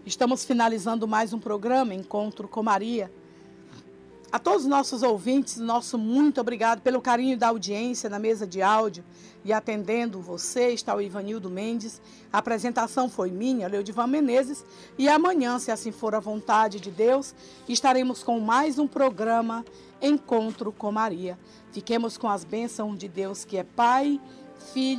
Estamos finalizando mais um programa, Encontro com Maria. A todos os nossos ouvintes, nosso muito obrigado pelo carinho da audiência na mesa de áudio. E atendendo você, está o Ivanildo Mendes. A apresentação foi minha, Leodivan Menezes. E amanhã, se assim for a vontade de Deus, estaremos com mais um programa, Encontro com Maria. Fiquemos com as bênçãos de Deus, que é Pai, Filho